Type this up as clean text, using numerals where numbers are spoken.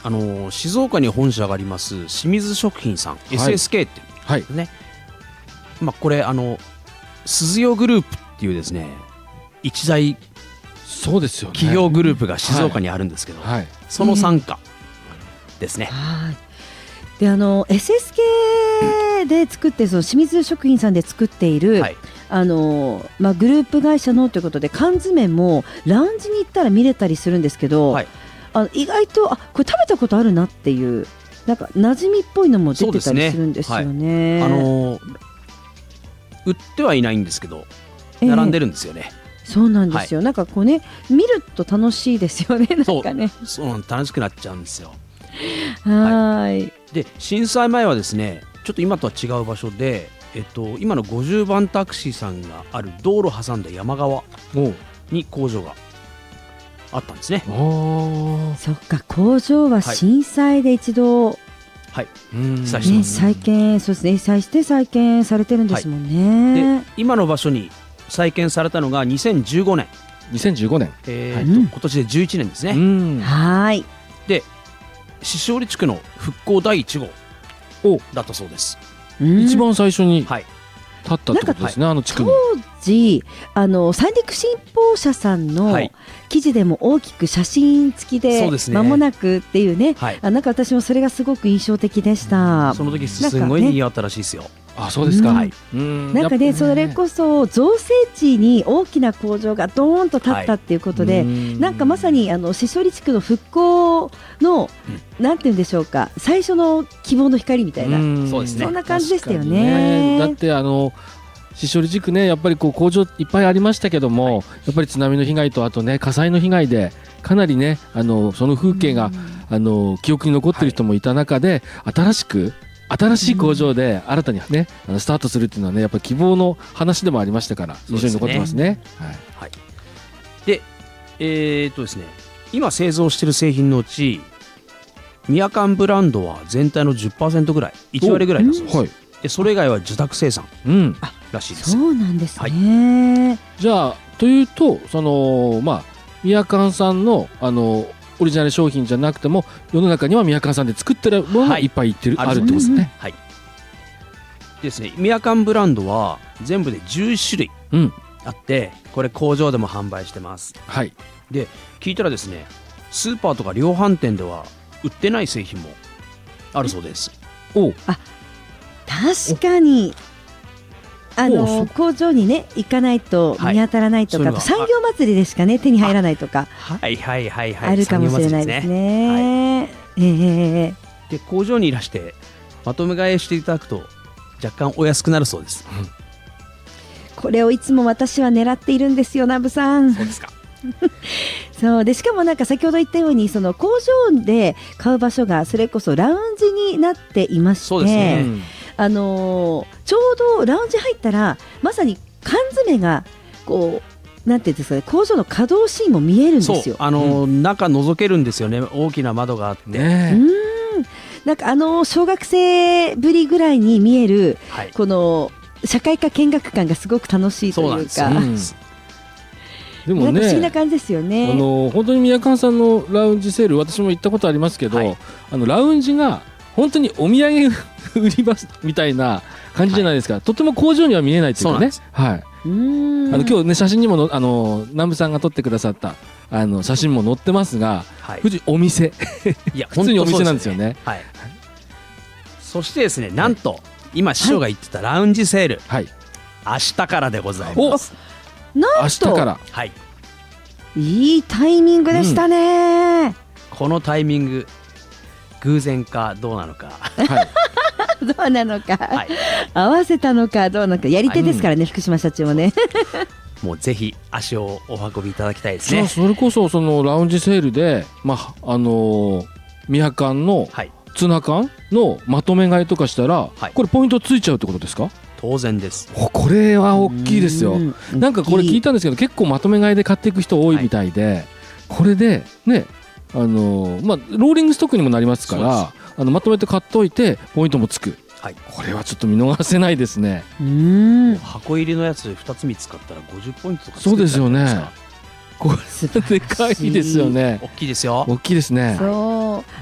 静岡に本社があります清水食品さん、SSK っていうね、これ鈴代グループっていうですね一大そうですよね企業グループが静岡にあるんですけど、その傘下ですね。 でSSK で作ってその清水食品さんで作っている、グループ会社のということで缶詰もラウンジに行ったら見れたりするんですけど、意外とこれ食べたことあるなっていうなんか馴染みっぽいのも出てたりするんですよね。 売ってはいないんですけど並んでるんですよね。 そうなんですよ、なんかこうね見ると楽しいですよね。なんかねそう楽しくなっちゃうんですよ。で震災前はですねちょっと今とは違う場所で、今の50番タクシーさんがある道路挟んだ山側に工場があったんですね。 そっか、工場は震災で一度、再建、そうですね、再建されてるんですもんね。 で今の場所に再建されたのが2015年、 今年で11年ですね。で宍織地区の復興第1号だったそうです。 一番最初に立ったってことですね、地区に。 当時三陸新報社さんの記事でも大きく写真付きで間もなくっていうね、なんか私もそれがすごく印象的でした。 その時すごい賑わったらしいですよ。 そうですか。 なんかね、それこそ造成地に大きな工場がドーンと立ったっていうことで、なんかまさに宍織地区の復興の、なんていうんでしょうか、最初の希望の光みたいな、そんな感じでしたよね。 だって宍織地区ね、やっぱりこう工場いっぱいありましたけども、やっぱり津波の被害とあとね火災の被害でかなりねその風景が記憶に残っている人もいた中で、新しい工場で新たにねスタートするっていうのはね、やっぱり希望の話でもありましたから印象に残ってますね。 でですね、今製造している製品のうちミヤカンブランドは全体の 10% ぐらい、1割ぐらいだそうです。でそれ以外は受託生産らしいです。 そうなんですね。 じゃあというとミヤカンさんのオリジナル商品じゃなくても世の中にはミヤカンさんで作ってるものがいっぱいあるってことですね。 ですね、ミヤカンブランドは全部で11種類あって、これ工場でも販売してます。で聞いたらですね、スーパーとか量販店では売ってない製品もあるそうです。 確かに工場にね行かないと見当たらないとか、産業祭りでしかね手に入らないとかあるかもしれないですね。 で工場にいらしてまとめ買いしていただくと若干お安くなるそうです。 これをいつも私は狙っているんですよ、ナブさん。 そうですか。 そうで、しかもなんか先ほど言ったようにその工場で買う場所がそれこそラウンジになっていまして、ちょうどラウンジ入ったらまさに缶詰がこうなんていうんですかね、工場の稼働シーンも見えるんですよ。 中覗けるんですよね、大きな窓があって、 なんか小学生ぶりぐらいに見える、この社会科見学館がすごく楽しいというか、 でもね、 なんか不思議な感じですよね。 本当にミヤカンさんのラウンジセール、私も行ったことありますけど、ラウンジが本当にお土産売り場みたいな感じじゃないですか。とても工場には見えないっていうかね。今日ね写真にも南部さんが撮ってくださった写真も載ってますが、お店普通にお店なんですよね。 そしてですね、なんと今師匠が言ってたラウンジセール、明日からでございます。 なんと明日から、 いいタイミングでしたね。 このタイミング偶然かどうなのか、 どうなのか、合わせたのかどうなのか、やり手ですからね、福島社長もね。 もうぜひ足をお運びいただきたいですね。 それこそそのラウンジセールでミヤカンのツナ缶のまとめ買いとかしたら、これポイントついちゃうってことですか？ 当然です。 これは大きいですよ。なんかこれ聞いたんですけど、結構まとめ買いで買っていく人多いみたいで、これでねローリングストックにもなりますからまとめて買っといてポイントもつく、これはちょっと見逃せないですね。 箱入りのやつ2つ3つ買ったら50ポイントとかつけそうですよね。これでかいですよね。 大きいですよ。 大きいですね。 そう